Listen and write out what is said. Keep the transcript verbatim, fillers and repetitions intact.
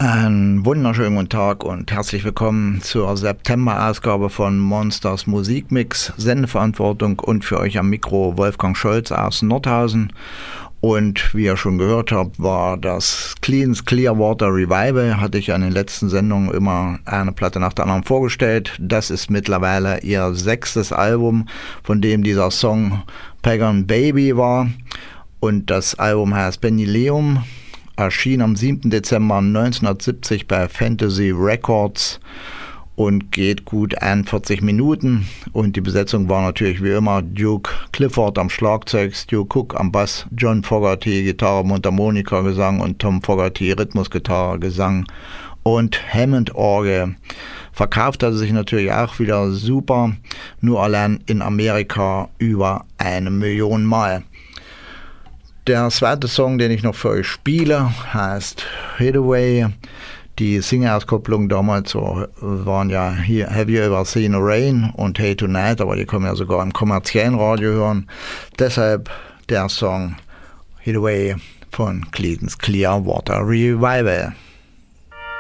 Einen wunderschönen guten Tag und herzlich willkommen zur September-Ausgabe von Monsters Musikmix. Sendeverantwortung und für euch am Mikro Wolfgang Scholz aus Nordhausen. Und wie ihr schon gehört habt, war das Cleans Clearwater Revival. Hatte ich in den letzten Sendungen immer eine Platte nach der anderen vorgestellt. Das ist mittlerweile ihr sechstes Album, von dem dieser Song Pagan Baby war. Und das Album heißt Benileum. Erschien am siebten Dezember neunzehnhundertsiebzig bei Fantasy Records und geht gut einundvierzig Minuten. Und die Besetzung war natürlich wie immer Duke Clifford am Schlagzeug, Stu Cook am Bass, John Fogerty Gitarre, Mundharmonika, Gesang und Tom Fogerty Rhythmusgitarre, Gesang und Hammond-Orgel. Verkauft hat er sich natürlich auch wieder super, nur allein in Amerika über eine Million Mal. Der zweite Song, den ich noch für euch spiele, heißt Hideaway. Die Single-Auskopplungen damals so waren ja hier Have You Ever Seen a Rain und Hey Tonight, aber die können wir ja sogar im kommerziellen Radio hören. Deshalb der Song Hideaway von Cleans Clearwater Revival.